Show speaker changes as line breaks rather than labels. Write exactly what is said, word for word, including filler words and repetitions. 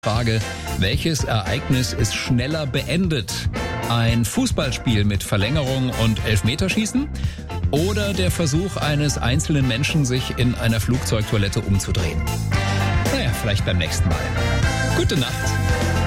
Frage, welches Ereignis ist schneller beendet? Ein Fußballspiel mit Verlängerung und Elfmeterschießen? Oder der Versuch eines einzelnen Menschen, sich in einer Flugzeugtoilette umzudrehen? Naja, vielleicht beim nächsten Mal. Gute Nacht.